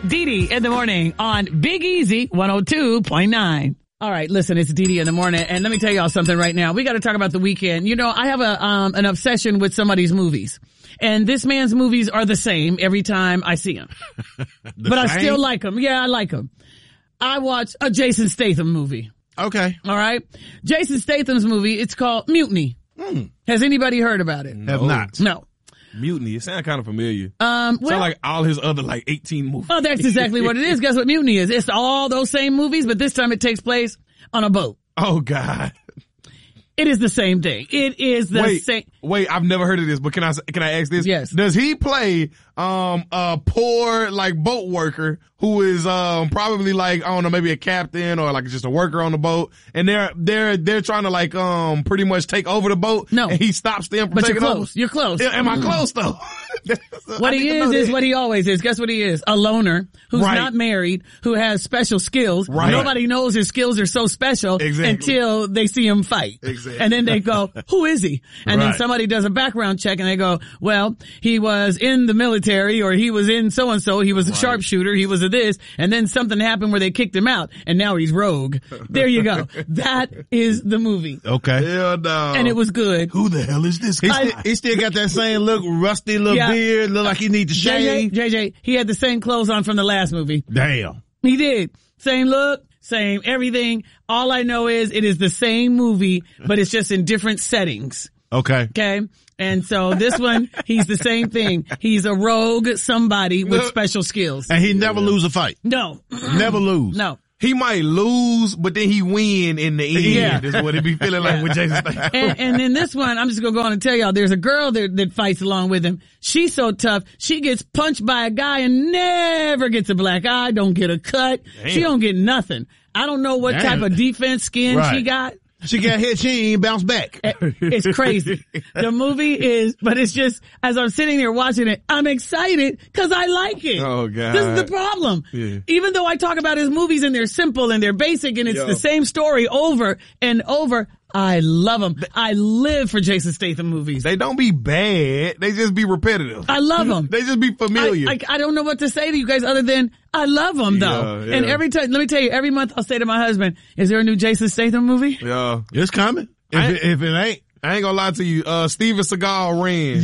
Dee Dee in the morning on Big Easy 102.9. All right, listen, it's Dee Dee in the morning, and let me tell y'all something right now. We got to talk about the weekend. You know, I have an obsession with somebody's movies, and this man's movies are the same every time I see him. But I still like them. Yeah, I like them. I watch a Jason Statham movie. Okay. All right. Jason Statham's movie, it's called Mutiny. Has anybody heard about it? Have not. No. Mutiny. It sounds kind of familiar. Well, sound like all his other 18 movies. Oh, that's exactly what it is. Guess what Mutiny is? It's all those same movies, but this time it takes place on a boat. Oh God. It is the same thing. It is the same. Wait, I've never heard of this, but can I ask this? Yes. Does he play a poor boat worker who is probably I don't know, maybe a captain or just a worker on the boat, and they're trying to pretty much take over the boat? No. And he stops them from taking over? You're close. Am I close though? What he is what he always is. Guess what he is? A loner who's not married, who has special skills. Right. Nobody knows his skills are so special until they see him fight. Exactly. And then they go, who is he? And then somebody does a background check and they go, well, he was in the military, or he was in so-and-so, he was a sharpshooter, he was a this, and then something happened where they kicked him out, and now he's rogue. There you go. That is the movie. Okay. Hell no. And it was good. Who the hell is this guy? He still got that same look, rusty little beard, look like he need to shave. JJ, he had the same clothes on from the last movie. Damn. He did. Same look, same everything. All I know is it is the same movie, but it's just in different settings. Okay. Okay. And so this one, he's the same thing. He's a rogue somebody with special skills. And he never lose a fight. No. Never lose. No. He might lose, but then he win in the end. Yeah. Is what it be feeling like with Jason Statham. And in this one, I'm just going to go on and tell y'all, there's a girl that fights along with him. She's so tough. She gets punched by a guy and never gets a black eye, don't get a cut. Damn. She don't get nothing. I don't know what type of defense skin she got. She got hit, she ain't bounce back. It's crazy. The movie is, but it's just, as I'm sitting there watching it, I'm excited because I like it. Oh, God. This is the problem. Yeah. Even though I talk about his movies and they're simple and they're basic and it's the same story over and over, I love them. I live for Jason Statham movies. They don't be bad. They just be repetitive. I love them. They just be familiar. I don't know what to say to you guys other than I love them though. Yeah. And every time, let me tell you, every month I'll say to my husband, is there a new Jason Statham movie? Yeah. It's coming. If it ain't. I ain't gonna lie to you. Steven Seagal ran.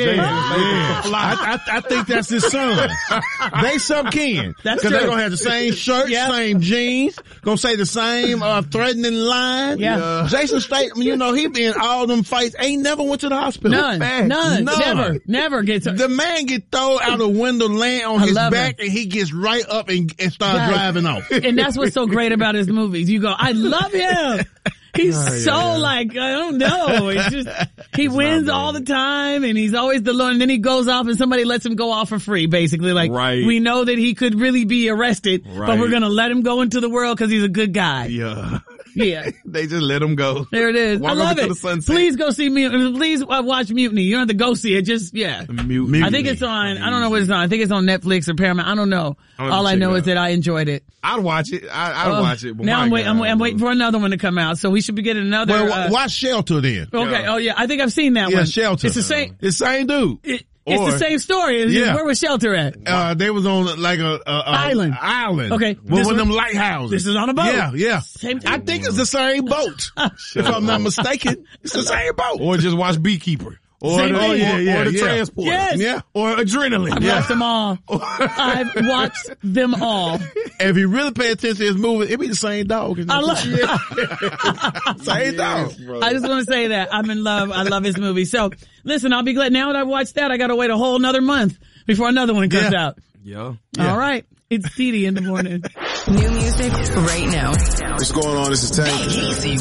I think that's his son. They some kin. That's Cause true. they're gonna have the same shirt, same jeans, gonna say the same, threatening line. Yeah. Jason Statham, he been in all them fights, ain't never went to the hospital. None. Never gets. The man get thrown out the window, land on his back, and he gets right up and starts driving off. And that's what's so great about his movies. You go, I love him. He's I don't know. It's just, he wins all the time and he's always the lone, and then he goes off and somebody lets him go off for free, basically. We know that he could really be arrested, but we're gonna let him go into the world because he's a good guy. Yeah. Yeah. They just let him go. There it is. I love it. Please go see Mutiny. Please watch Mutiny. You don't have to go see it. Just, Mutiny. I think it's on, I don't know what it's on. I think it's on Netflix or Paramount. I don't know. All I know is that I enjoyed it. I'd watch it. I'd watch it. But now I'm waiting for another one to come out. So we should be getting another. Well, watch Shelter then. Okay. Oh yeah. I think I've seen that one. Yeah, Shelter. It's the same. It's the same dude. It's the same story. It's just, where was Shelter at? They was on a island. Okay. Okay. One of them lighthouses. This is on a boat. Yeah. Same I think it's the same boat. If I'm not mistaken, it's the same boat. Or just watch Beekeeper. Or the Transport. Yes. Yeah. Or Adrenaline. I've watched them all. I've watched them all. If you really pay attention to his movie, it be the same dog. I love same dog. I just want to say that I'm in love. I love his movie. So listen, I'll be glad. Now that I've watched that, I got to wait a whole another month before another one comes out. Yeah. All right. It's Dee Dee in the morning. New music right now. What's going on? This is Tank. Easy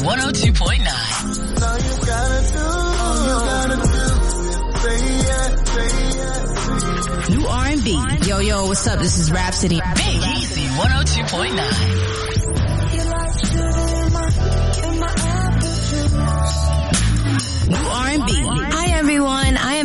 102.9. New R&B. Yo, what's up? This is Rhapsody. Big Easy 102.9. New R&B. Hi everyone. I am